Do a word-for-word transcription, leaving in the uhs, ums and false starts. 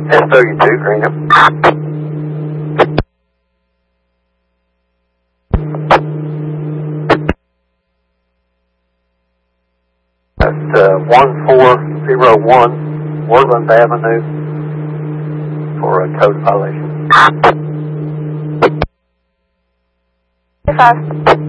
S thirty-two, Greenham. That's uh, one four zero one Woodland Avenue for a code violation. Five.